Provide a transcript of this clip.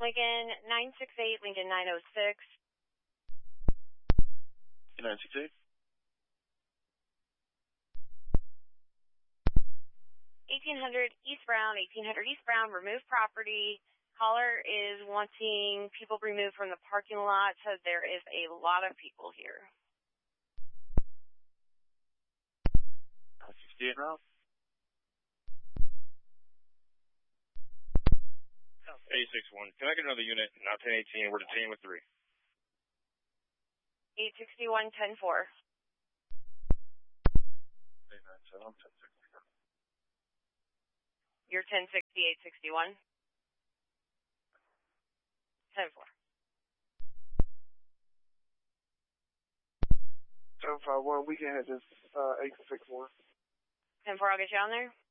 Lincoln 968, Lincoln 906. 968. 1800 East Brown, 1800 East Brown, remove property. Caller is wanting people removed from the parking lot, so there is a lot of people here. 68 route. 861. Can I get another unit? Now 1018. We're detained with 3. 861, 10-4. 897. I'm 1060. You're 1060, 861. 10-4. 751, we can head this 861. 10-4, I'll get you on there.